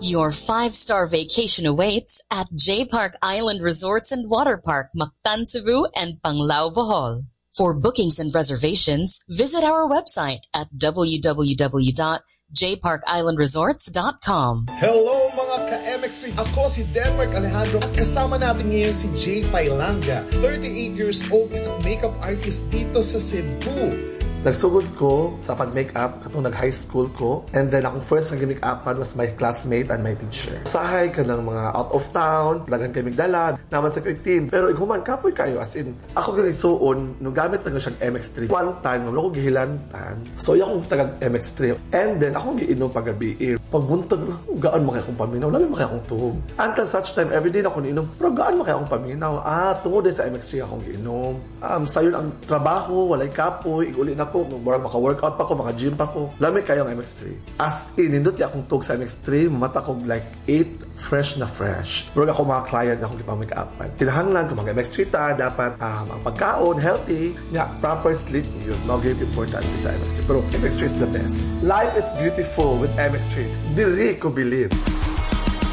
Your 5-star vacation awaits at J Park Island Resorts and Water Park, Mactan, Cebu, and Panglao, Bohol. For bookings and reservations, visit our website at www.jparkislandresorts.com. Hello mga ka-MX3! Ako si Denmark Alejandro at kasama natin ngayon si Jay Pailanga. 38 years old, isang makeup artist dito sa Cebu. Nagsugod ko sa pag-makeup katong nag-high school ko. And then akong first nag-makeupan was my classmate and my teacher. Sahay ka ng mga out of town, lagan kay Migdalan, naman sa kay team. Pero iguman, kapoy kayo. As in, ako kang isuon, nung gamit na siyang MX3. One time, nung ako gihilantan. So, akong tagang MX3. And then, akong giinom pag-gabi. Pagbuntag, gaan mo kaya akong paminaw. Labi mo kaya akong tuhog. Until such time, everyday na ako niinom. Pero gaan mo kaya akong paminaw. Tungod din sa MX3 akong giinom. Sayon ang trabaho, walay kapoy, iguli na ko, maka-workout pa ko, maka-gym pa ko. Lami kayo ang MX3. As in, nindot akong tug sa MX3, mata ko like 8 fresh na fresh. Pero ako mga client akong ipang-make-upan. Kinahanglan kung mga MX3 ta, dapat ang pagkaon, healthy, nga, proper sleep, yun. No, very important sa MX3. Pero MX3 is the best. Life is beautiful with MX3. Dili ko believe.